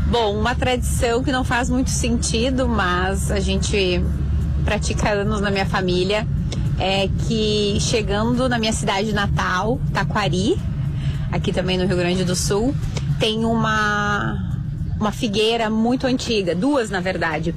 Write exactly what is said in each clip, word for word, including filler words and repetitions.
Bom, uma tradição que não faz muito sentido, mas a gente pratica há anos na minha família, é que chegando na minha cidade natal, Taquari, aqui também no Rio Grande do Sul, tem uma, uma figueira muito antiga, duas na verdade,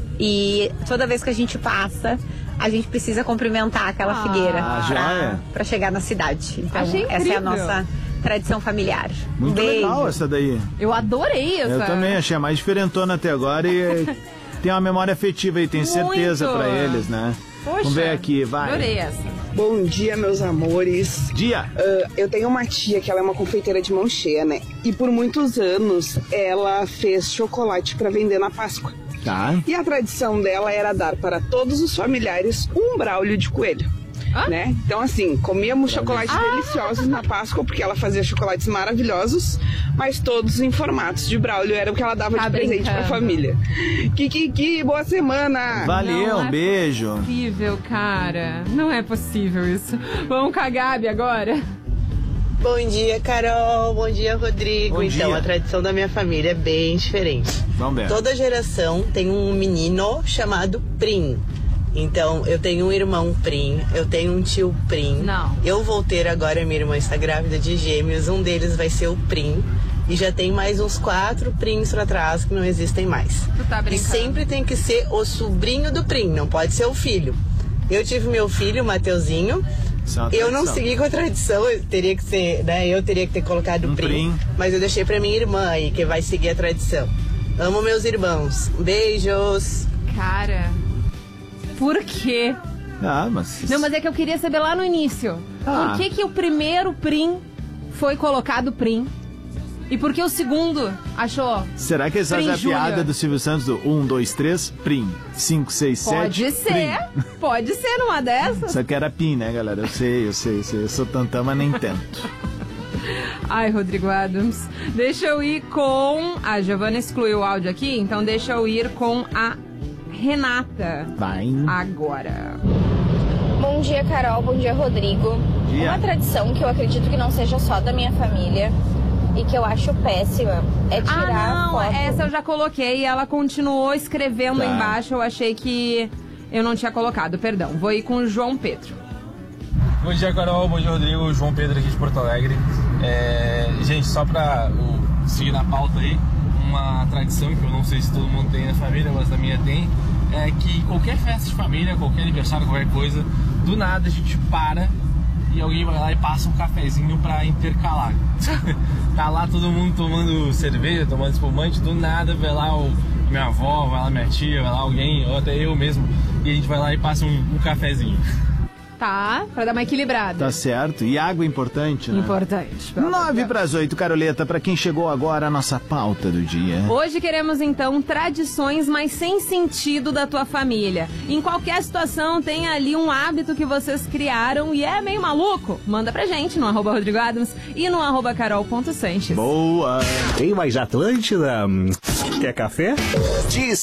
e toda vez que a gente passa, a gente precisa cumprimentar aquela ah, figueira para chegar na cidade. Então essa é a nossa tradição familiar. Muito Beijo. Legal essa daí. Eu adorei essa. Eu também achei a mais diferentona até agora e tem uma memória afetiva aí, tenho Muito. certeza para eles, né? Poxa, vamos ver aqui, vai. Adorei essa. Bom dia, meus amores. Dia. Uh, eu tenho uma tia que ela é uma confeiteira de mão cheia, né? E por muitos anos ela fez chocolate para vender na Páscoa. Tá. E a tradição dela era dar para todos os familiares um braulio de coelho. Ah? Né? Então, assim, comíamos chocolates ah. deliciosos na Páscoa, porque ela fazia chocolates maravilhosos, mas todos em formatos de braulio, era o que ela dava tá de presente brincando. Pra família. Kikiki, boa semana! Valeu, Não um é beijo! Não é possível, cara. Não é possível isso. Vamos com a Gabi agora. Bom dia, Carol. Bom dia, Rodrigo. Bom então, dia. A tradição da minha família é bem diferente. Vamos ver. Toda geração tem um menino chamado Prim. Então, eu tenho um irmão Prim, eu tenho um tio Prim. Não. Eu vou ter agora, minha irmã está grávida de gêmeos, um deles vai ser o Prim. E já tem mais uns quatro Prims pra trás que não existem mais. Tu tá brincando. E sempre tem que ser o sobrinho do Prim, não pode ser o filho. Eu tive meu filho, o Mateuzinho. Eu não segui com a tradição, eu teria que ser, né? Eu teria que ter colocado o um Prim, Prim, mas eu deixei pra minha irmã aí, que vai seguir a tradição. Amo meus irmãos. Beijos. Cara, por quê? Ah, mas... Não, mas é que eu queria saber lá no início. Ah. Por que que o primeiro Prim foi colocado Prim? E por que o segundo achou? Será que eles fazem a piada do Silvio Santos do um, dois, três, Prim, cinco, seis, sete? Pode ser, pode ser numa dessas. Só que era Pim, né, galera? Eu sei, eu sei, eu sei. Eu sou tantã, mas nem tanto. Ai, Rodrigo Adams. Deixa eu ir com... A Giovana excluiu o áudio aqui, então deixa eu ir com a Renata. Vai. Agora. Bom dia, Carol. Bom dia, Rodrigo. Dia. Uma tradição que eu acredito que não seja só da minha família e que eu acho péssima é tirar ah, não, foto. Essa eu já coloquei e ela continuou escrevendo tá. embaixo. Eu achei que eu não tinha colocado, perdão. Vou ir com o João Pedro. Bom dia, Carol. Bom dia, Rodrigo. João Pedro aqui de Porto Alegre. É, gente, só pra uh, seguir na pauta aí, uma tradição que eu não sei se todo mundo tem na família, mas a minha tem, é que qualquer festa de família, qualquer aniversário, qualquer coisa, do nada a gente para e alguém vai lá e passa um cafezinho pra intercalar. Tá lá todo mundo tomando cerveja, tomando espumante, do nada vai lá o, minha avó, vai lá minha tia, vai lá alguém, ou até eu mesmo, e a gente vai lá e passa um, um cafezinho. Tá, pra dar uma equilibrada. Tá certo. E água é importante, né? Importante. Nove para as oito, Caroleta, pra quem chegou agora, a nossa pauta do dia. Hoje queremos, então, tradições, mas sem sentido da tua família. Em qualquer situação, tem ali um hábito que vocês criaram e é meio maluco. Manda pra gente no arroba Rodrigo Adams e no arroba carol.sanches. Boa! Tem mais Atlântida? Quer café? Diz